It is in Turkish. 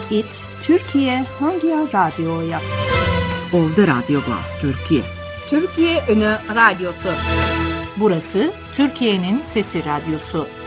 it Türkiye Hangi Radyo'ya? Ovda Radyo Glas Türkiye. Türkiye Ünü Radyosu. Burası Türkiye'nin Sesi Radyosu.